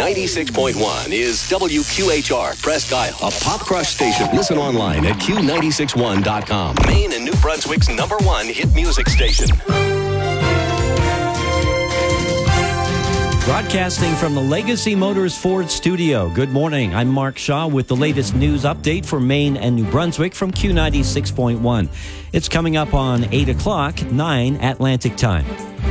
96.1 is WQHR Presque Isle, a Pop Crush station. Listen online at Q961.com. Maine and New Brunswick's #1 hit music station. Broadcasting from the Legacy Motors Ford studio. Good morning. I'm Mark Shaw with the latest news update for Maine and New Brunswick from Q96.1. It's coming up on 8 o'clock, 9 Atlantic time.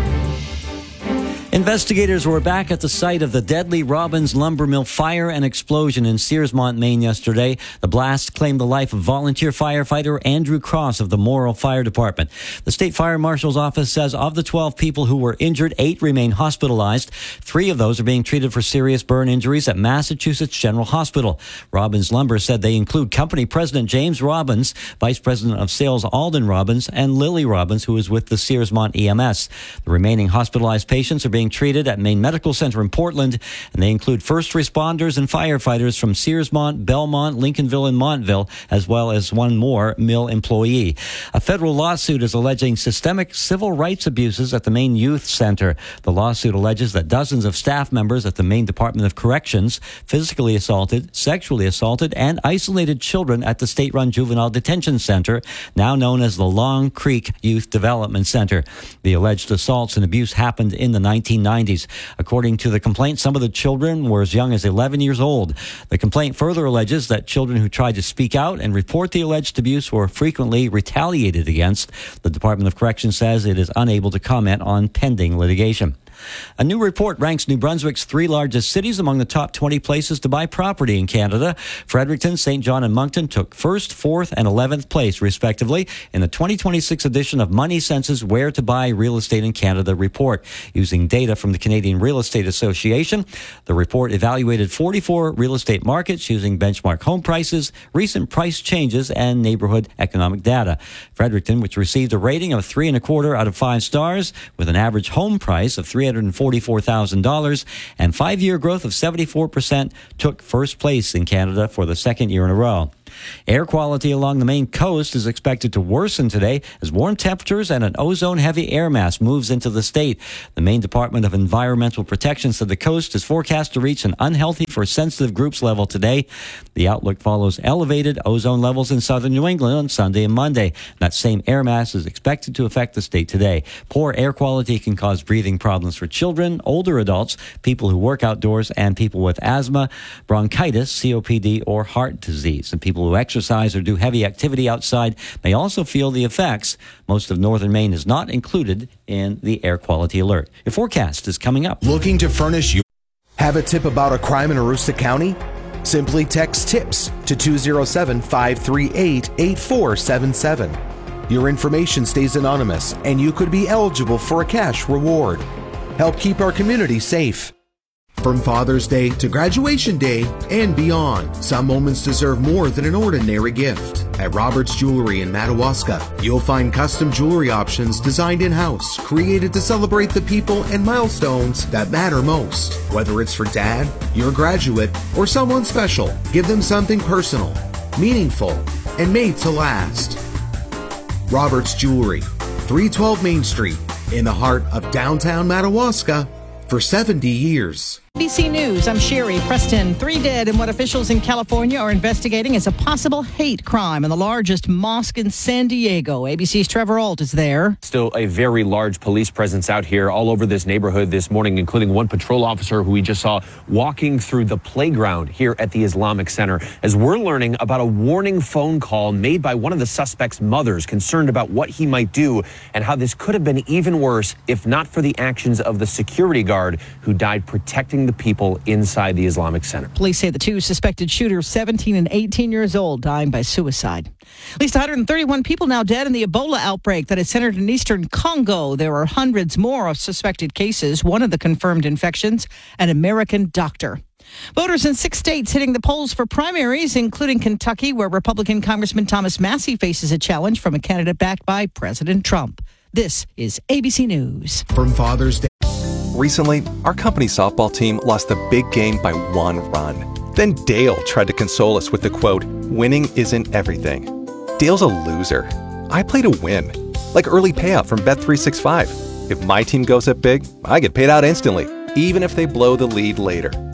Investigators were back at the site of the deadly Robbins Lumber Mill fire and explosion in Searsmont, Maine yesterday. The blast claimed the life of volunteer firefighter Andrew Cross of the Morrill Fire Department. The State Fire Marshal's office says of the 12 people who were injured, 8 remain hospitalized. 3 of those are being treated for serious burn injuries at Massachusetts General Hospital. Robbins Lumber said they include company president James Robbins, vice president of sales Alden Robbins, and Lily Robbins, who is with the Searsmont EMS. The remaining hospitalized patients are being treated at Maine Medical Center in Portland, and they include first responders and firefighters from Searsmont, Belmont, Lincolnville, and Montville, as well as one more mill employee. A federal lawsuit is alleging systemic civil rights abuses at the Maine Youth Center. The lawsuit alleges that dozens of staff members at the Maine Department of Corrections physically assaulted, sexually assaulted, and isolated children at the state-run juvenile detention center, now known as the Long Creek Youth Development Center. The alleged assaults and abuse happened in the 1990s. According to the complaint, some of the children were as young as 11 years old. The complaint further alleges that children who tried to speak out and report the alleged abuse were frequently retaliated against. The Department of Corrections says it is unable to comment on pending litigation. A new report ranks New Brunswick's 3 largest cities among the top 20 places to buy property in Canada. Fredericton, St. John, and Moncton took 1st, 4th, and 11th place, respectively, in the 2026 edition of Money Sense's Where to Buy Real Estate in Canada report. Using data from the Canadian Real Estate Association, the report evaluated 44 real estate markets using benchmark home prices, recent price changes, and neighborhood economic data. Fredericton, which received a rating of 3.25 out of 5 stars, with an average home price of $344,000 and 5-year growth of 74%, took first place in Canada for the 2nd year in a row. Air quality along the Maine coast is expected to worsen today as warm temperatures and an ozone-heavy air mass moves into the state. The Maine Department of Environmental Protection said the coast is forecast to reach an unhealthy for sensitive groups level today. The outlook follows elevated ozone levels in southern New England on Sunday and Monday. That same air mass is expected to affect the state today. Poor air quality can cause breathing problems for children, older adults, people who work outdoors, and people with asthma, bronchitis, COPD, or heart disease. And people who exercise or do heavy activity outside may also feel the effects. Most of northern Maine is not included in the air quality alert. Your forecast is coming up. Looking to furnish you? Have a tip about a crime in Aroostook County? Simply text TIPS to 207-538-8477. Your information stays anonymous and you could be eligible for a cash reward. Help keep our community safe. From Father's Day to Graduation Day and beyond, some moments deserve more than an ordinary gift. At Roberts Jewelry in Madawaska, you'll find custom jewelry options designed in-house, created to celebrate the people and milestones that matter most. Whether it's for dad, your graduate, or someone special, give them something personal, meaningful, and made to last. Roberts Jewelry, 312 Main Street, in the heart of downtown Madawaska, for 70 years. ABC News, I'm Sherry Preston. 3 dead in what officials in California are investigating as a possible hate crime in the largest mosque in San Diego. ABC's Trevor Ault is there. Still a very large police presence out here all over this neighborhood this morning, including one patrol officer who we just saw walking through the playground here at the Islamic Center, as we're learning about a warning phone call made by one of the suspect's mothers concerned about what he might do and how this could have been even worse if not for the actions of the security guard who died protecting the people inside the Islamic Center. Police say the 2 suspected shooters, 17 and 18 years old, dying by suicide. At least 131 people now dead in the Ebola outbreak that is centered in eastern Congo. There are hundreds more of suspected cases. One of the confirmed infections, an American doctor. Voters in 6 states hitting the polls for primaries, including Kentucky, where Republican Congressman Thomas Massie faces a challenge from a candidate backed by President Trump. This is ABC News. From Father's Day. Recently, our company softball team lost the big game by 1 run. Then Dale tried to console us with the quote, "Winning isn't everything." Dale's a loser. I play to win. Like early payout from Bet365. If my team goes up big, I get paid out instantly, even if they blow the lead later.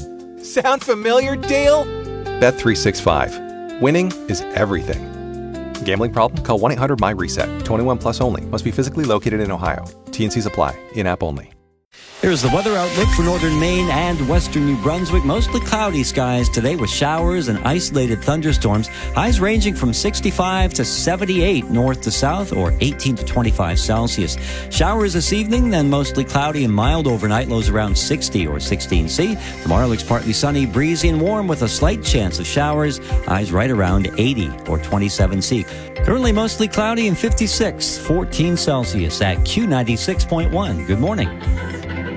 Sound familiar, Dale? Bet365. Winning is everything. Gambling problem? Call 1-800-MY-RESET. 21 plus only. Must be physically located in Ohio. T&Cs apply. In-app only. Here's the weather outlook for northern Maine and western New Brunswick. Mostly cloudy skies today with showers and isolated thunderstorms. Highs ranging from 65 to 78 north to south or 18 to 25 Celsius. Showers this evening, then mostly cloudy and mild overnight. Lows around 60 or 16 C. Tomorrow looks partly sunny, breezy and warm with a slight chance of showers. Highs right around 80 or 27 C. Currently mostly cloudy and 56, 14 Celsius at Q96.1. Good morning.